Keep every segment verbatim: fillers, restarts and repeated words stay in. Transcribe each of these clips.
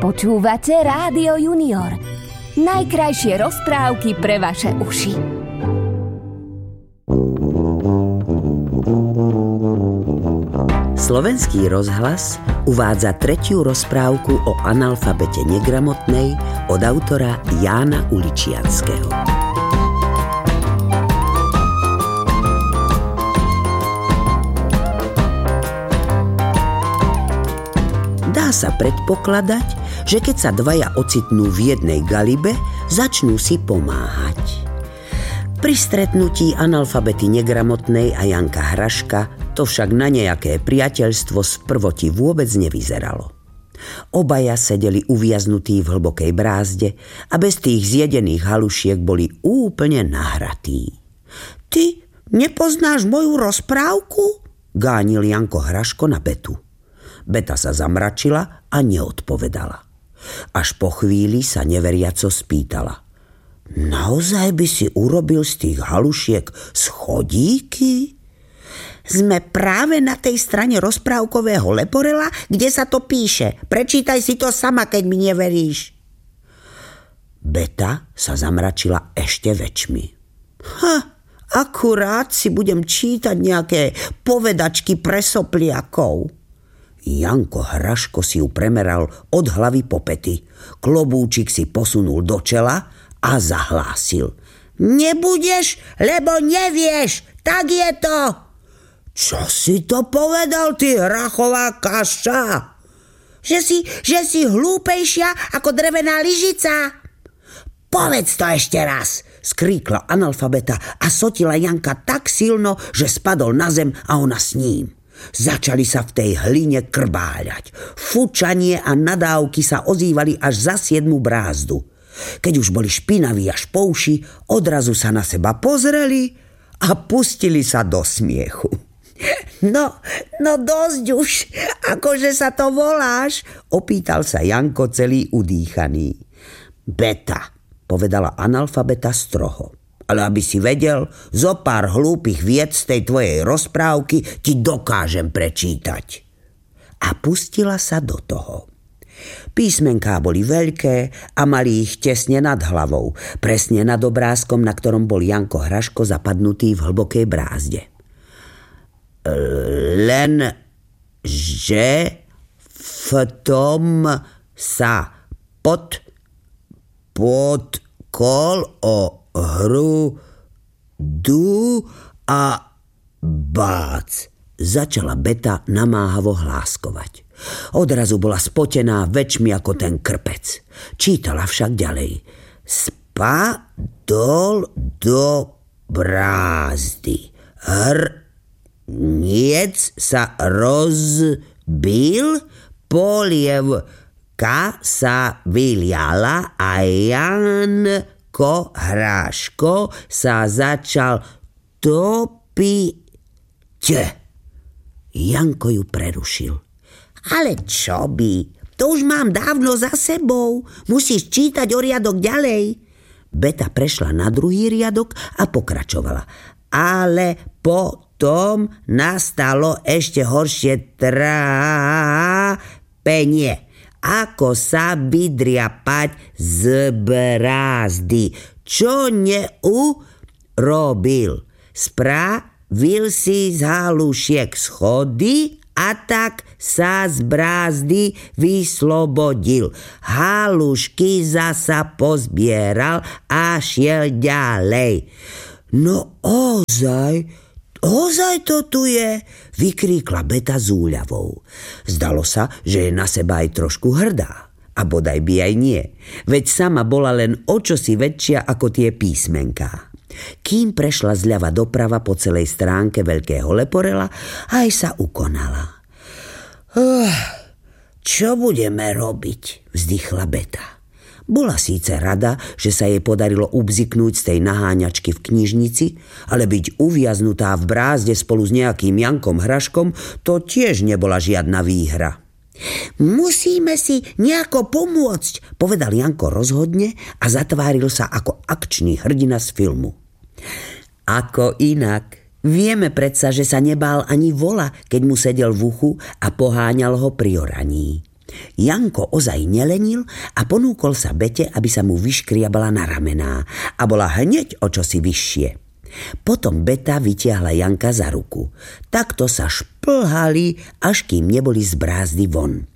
Počúvate Rádio Junior. Najkrajšie rozprávky pre vaše uši. Slovenský rozhlas uvádza tretiu rozprávku o analfabete negramotnej od autora Jána Uličianskeho. Dá sa predpokladať, že keď sa dvaja ocitnú v jednej galibe, začnú si pomáhať. Pri stretnutí analfabety negramotnej a Janka Hraška to však na nejaké priateľstvo z prvoti vôbec nevyzeralo. Obaja sedeli uviaznutí v hlbokej brázde a bez tých zjedených halušiek boli úplne nahratí. Ty nepoznáš moju rozprávku? Gánil Janko Hraško na Betu. Beta sa zamračila a neodpovedala. Až po chvíli sa neveriaco spýtala. Naozaj by si urobil z tých halušiek schodíky? Sme práve na tej strane rozprávkového leporela, kde sa to píše. Prečítaj si to sama, keď mi neveríš. Beta sa zamračila ešte väčšmi. Ha, akurát si budem čítať nejaké povedačky pre sopliakov. Janko Hraško si ju premeral od hlavy po pety. Klobúčik si posunul do čela a zahlásil. Nebudeš, lebo nevieš, tak je to. Čo si to povedal, ty hrachová kaša? Že si, že si hlúpejšia ako drevená lyžica. Povedz to ešte raz, skríkla analfabeta a sotila Janka tak silno, že spadol na zem a ona s ním. Začali sa v tej hline krbáľať. Fučanie a nadávky sa ozývali až za siedmu brázdu. Keď už boli špinaví až po uši, odrazu sa na seba pozreli a pustili sa do smiechu. No, no dosť už, akože sa to voláš? Opýtal sa Janko celý udýchaný. Beta, povedala analfabeta stroho. Ale aby si vedel, zo pár hlúpych vied z tej tvojej rozprávky ti dokážem prečítať. A pustila sa do toho. Písmenká boli veľké a mali ich tesne nad hlavou, presne nad obrázkom, na ktorom bol Janko Hraško zapadnutý v hlbokej brázde. Len, že v tom sa pod, podkol o hru du a bác. Začala Beta namáhavo hláskovať. Odrazu bola spotená väčšmi ako ten krpec. Čítala však ďalej. Spadol do brázdy. Hrniec sa rozbil, polievka sa vyliala a Jan Ko Hráško sa začal topiť. Janko ju prerušil. Ale čo by? To už mám dávno za sebou. Musíš čítať o riadok ďalej. Beta prešla na druhý riadok a pokračovala. Ale potom nastalo ešte horšie trápenie. Ako sa vydriapať z brázdy. Čo neurobil? Spravil si z halušiek schody a tak sa z brázdy vyslobodil. Halušky zasa pozbieral a šiel ďalej. No ozaj... Ozaj to tu je, vykríkla Beta s úľavou. Zdalo sa, že je na seba aj trošku hrdá. A bodaj by aj nie. Veď sama bola len o čosi väčšia ako tie písmenká. Kým prešla zľava doprava po celej stránke veľkého leporela, aj sa ukonala. Uh, čo budeme robiť? Vzdychla Beta. Bola síce rada, že sa jej podarilo ubziknúť z tej naháňačky v knižnici, ale byť uviaznutá v brázde spolu s nejakým Jankom Hraškom, to tiež nebola žiadna výhra. Musíme si nejako pomôcť, povedal Janko rozhodne a zatváril sa ako akčný hrdina z filmu. Ako inak? Vieme predsa, že sa nebál ani vola, keď mu sedel v uchu a poháňal ho pri oraní. Janko ozaj nelenil a ponúkol sa Bete, aby sa mu vyškriabala na ramená a bola hneď o čosi vyššie. Potom Beta vytiahla Janka za ruku. Takto sa šplhali, až kým neboli z brázdy von.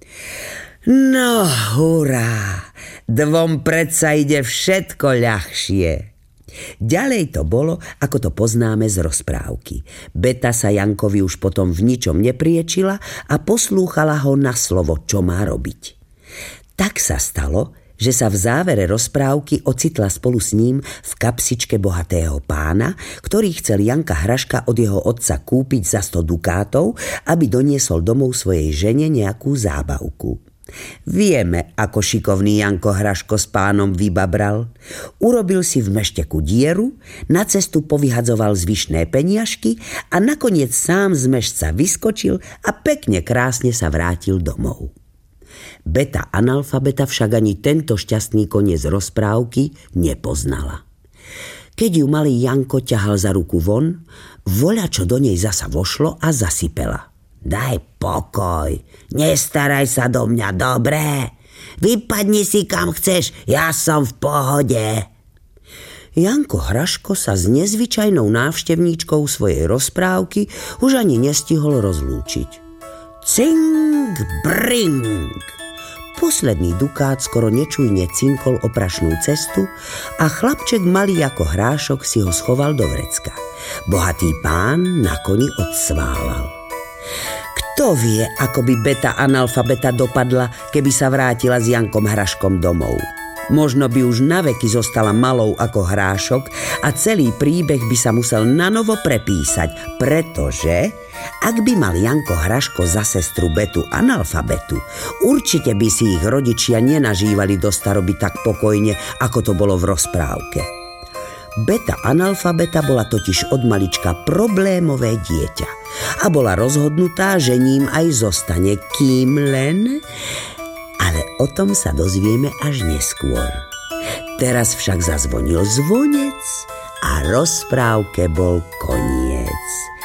No hurá, dvom predsa ide všetko ľahšie. Ďalej to bolo, ako to poznáme z rozprávky. Beta sa Jankovi už potom v ničom nepriečila a poslúchala ho na slovo, čo má robiť. Tak sa stalo, že sa v závere rozprávky ocitla spolu s ním v kapsičke bohatého pána, ktorý chcel Janka Hraška od jeho otca kúpiť za sto dukátov, aby doniesol domov svojej žene nejakú zábavku. Vieme, ako šikovný Janko Hraško s pánom vybabral. Urobil si v mešteku dieru, na cestu povyhadzoval zvyšné peniažky a nakoniec sám z mešca vyskočil a pekne krásne sa vrátil domov. Beta analfabeta však ani tento šťastný koniec rozprávky nepoznala. Keď ju malý Janko ťahal za ruku von, voľačo do nej zasa vošlo a zasypela. Daj pokoj, nestaraj sa do mňa, dobré? Vypadni si kam chceš, ja som v pohode. Janko Hraško sa s nezvyčajnou návštevníčkou svojej rozprávky už ani nestihol rozlúčiť. Cing, bring! Posledný dukát skoro nečujne cinkol o prašnú cestu a chlapček malý ako hrášok si ho schoval do vrecka. Bohatý pán na koni odsválal. Kto vie, ako by Beta analfabeta dopadla, keby sa vrátila s Jankom Hraškom domov. Možno by už naveky zostala malou ako hrášok a celý príbeh by sa musel nanovo prepísať, pretože ak by mal Janko Hraško za sestru Betu analfabetu, určite by si ich rodičia nenažívali do staroby tak pokojne, ako to bolo v rozprávke. Beta analfabeta bola totiž od malička problémové dieťa a bola rozhodnutá, že ním aj zostane, kým len... Ale o tom sa dozvieme až neskôr. Teraz však zazvonil zvonec a rozprávke bol koniec.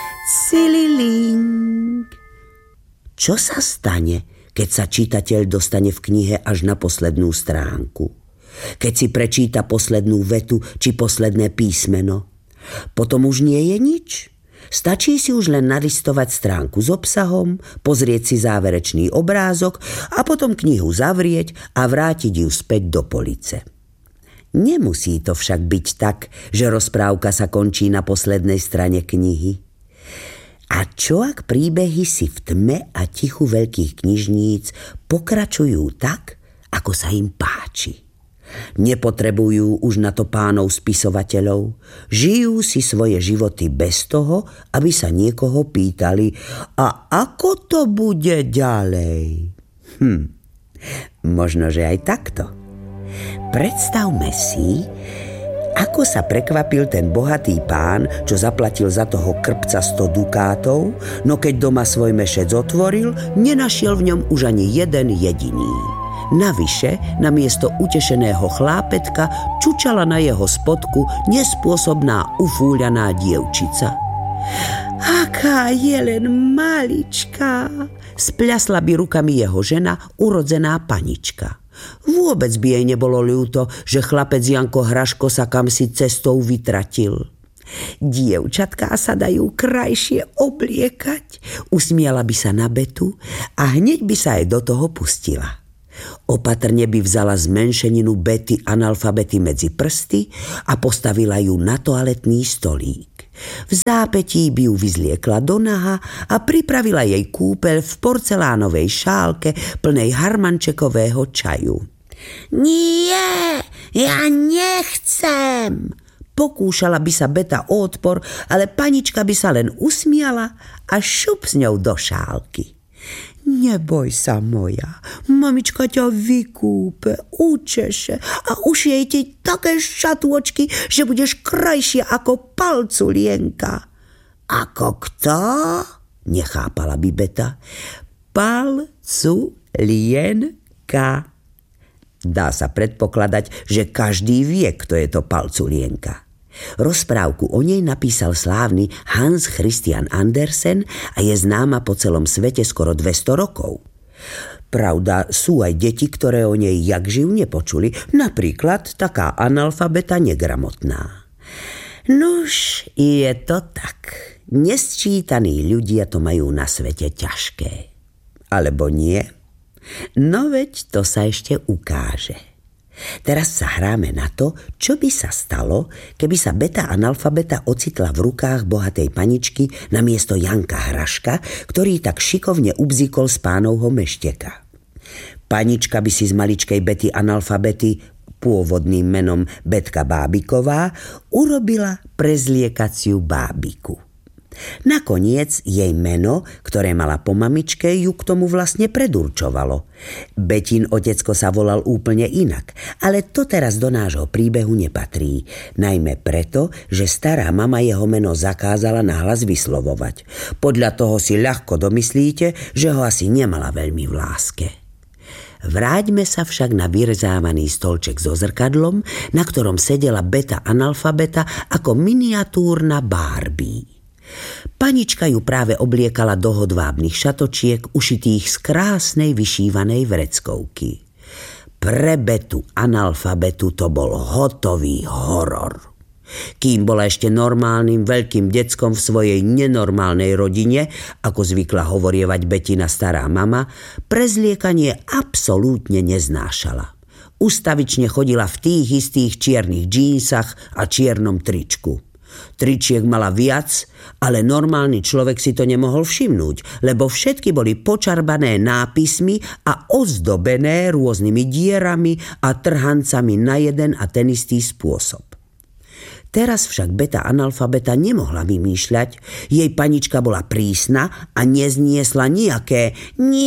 Cililing. Čo sa stane, keď sa čitateľ dostane v knihe až na poslednú stránku? Keď si prečíta poslednú vetu či posledné písmeno? Potom už nie je nič. Stačí si už len nalistovať stránku s obsahom, pozrieť si záverečný obrázok a potom knihu zavrieť a vrátiť ju späť do police. Nemusí to však byť tak, že rozprávka sa končí na poslednej strane knihy. A čo ak príbehy si v tme a tichu veľkých knižníc pokračujú tak, ako sa im páči? Nepotrebujú už na to pánov spisovateľov. Žijú si svoje životy bez toho, aby sa niekoho pýtali, a ako to bude ďalej? Hm, možno, že aj takto. Predstavme si, ako sa prekvapil ten bohatý pán, čo zaplatil za toho krpca sto dukátov, no keď doma svoj mešec otvoril, nenašiel v ňom už ani jeden jediný. Navyše, namiesto utešeného chlápetka čučala na jeho spodku nespôsobná ufúľaná dievčica. Aká je len maličká, spľasla by rukami jeho žena, urodzená panička. Vôbec by jej nebolo ľúto, že chlapec Janko Hraško sa kamsi cestou vytratil. Dievčatká sa dajú krajšie obliekať, usmiala by sa na Betu a hneď by sa aj do toho pustila. Opatrne by vzala zmenšeninu Bety analfabety medzi prsty a postavila ju na toaletný stolík. V zápätí by ju vyzliekla do naha a pripravila jej kúpeľ v porcelánovej šálke plnej harmančekového čaju. Nie, ja nechcem! Pokúšala by sa Beta o odpor, ale panička by sa len usmiala a šup s ňou do šálky. Neboj sa, moja, mamička ťa vykúpe, učeše a ušije ti také šatôčky, že budeš krajšia ako palculienka. Ako kto? Nechápala by Beta. Palculienka. Dá sa predpokladať, že každý vie, kto je to palculienka. Rozprávku o nej napísal slávny Hans Christian Andersen a je známa po celom svete skoro dvesto rokov. Pravda, sú aj deti, ktoré o nej jak živ nepočuli. Napríklad taká analfabeta negramotná. Nuž, je to tak. Nesčítaní ľudia to majú na svete ťažké. Alebo nie? No veď to sa ešte ukáže. Teraz sa hráme na to, čo by sa stalo, keby sa beta analfabeta ocitla v rukách bohatej paničky namiesto Janka Hraška, ktorý tak šikovne ubzikol z pánovho mešteka. Panička by si z maličkej Bety analfabety, pôvodným menom Betka Bábiková, urobila prezliekaciu bábiku. Nakoniec jej meno, ktoré mala po mamičke, ju k tomu vlastne predurčovalo. Betin otecko sa volal úplne inak, ale to teraz do nášho príbehu nepatrí. Najmä preto, že stará mama jeho meno zakázala nahlas vyslovovať. Podľa toho si ľahko domyslíte, že ho asi nemala veľmi v láske. Vráťme sa však na vyrzávaný stolček so zrkadlom, na ktorom sedela beta analfabeta ako miniatúrna Barbie. Panička ju práve obliekala do hodvábnych šatočiek ušitých z krásnej vyšívanej vreckovky. Pre betu analfabetu to bol hotový horor. Kým bola ešte normálnym veľkým deckom v svojej nenormálnej rodine, ako zvykla hovorievať Betina stará mama, prezliekanie absolútne neznášala. Ustavične chodila v tých istých čiernych džínsach a čiernom tričku. Tričiek mala viac, ale normálny človek si to nemohol všimnúť, lebo všetky boli počarbané nápismi a ozdobené rôznymi dierami a trhancami na jeden a ten istý spôsob. Teraz však beta analfabeta nemohla vymýšľať, jej panička bola prísna a nezniesla nejaké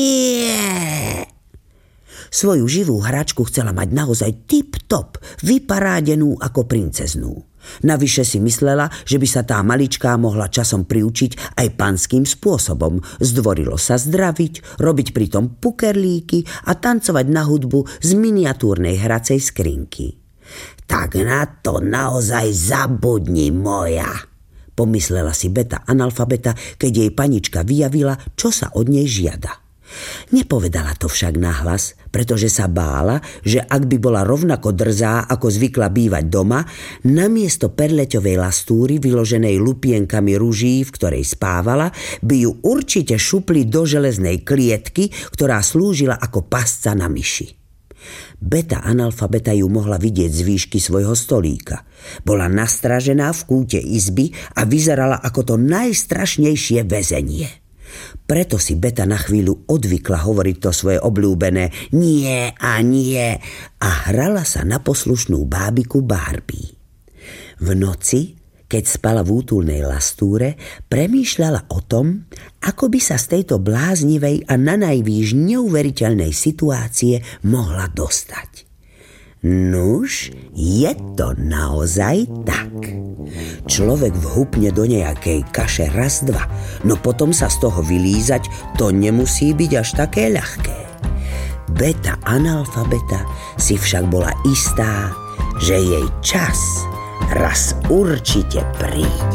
nie. Svoju živú hračku chcela mať naozaj tip-top, vyparádenú ako princeznú. Navyše si myslela, že by sa tá maličká mohla časom priučiť aj panským spôsobom. Zdvorilo sa zdraviť, robiť pritom pukerlíky a tancovať na hudbu z miniatúrnej hracej skrinky. Tak na to naozaj zabudni, moja, pomyslela si beta analfabeta, keď jej panička vyjavila, čo sa od nej žiada. Nepovedala to však nahlas, pretože sa bála, že ak by bola rovnako drzá, ako zvykla bývať doma, namiesto perleťovej lastúry vyloženej lupienkami ruží, v ktorej spávala, by ju určite šupli do železnej klietky, ktorá slúžila ako pasca na myši. Beta analfabeta ju mohla vidieť z výšky svojho stolíka. Bola nastražená v kúte izby a vyzerala ako to najstrašnejšie väzenie. Preto si beta na chvíľu odvykla hovoriť to svoje obľúbené nie a nie a hrala sa na poslušnú bábiku Barbie. V noci, keď spala v útulnej lastúre, premýšľala o tom, ako by sa z tejto bláznivej a nanajvýš neuveriteľnej situácie mohla dostať. Nuž, je to naozaj tak. Človek vhupne do nejakej kaše raz, dva, no potom sa z toho vylízať, to nemusí byť až také ľahké. Beta analfabeta si však bola istá, že jej čas raz určite príde.